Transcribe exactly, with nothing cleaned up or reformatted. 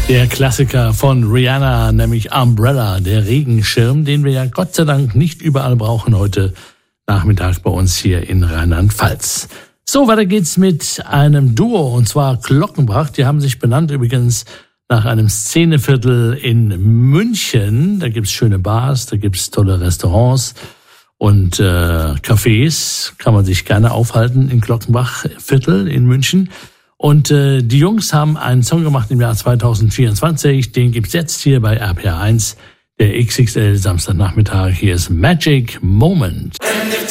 Der Klassiker von Rihanna, nämlich Umbrella, der Regenschirm, den wir ja Gott sei Dank nicht überall brauchen heute Nachmittag bei uns hier in Rheinland-Pfalz. So, weiter geht's mit einem Duo, und zwar Glockenbach. Die haben sich benannt übrigens nach einem Szeneviertel in München. Da gibt's schöne Bars, da gibt's tolle Restaurants und äh, Cafés. Kann man sich gerne aufhalten in Glockenbach-Viertel in München. Und äh, die Jungs haben einen Song gemacht im Jahr zwanzig vierundzwanzig. Den gibt's jetzt hier bei R P R eins. Der X X L Samstagnachmittag. Hier ist Magic Moment.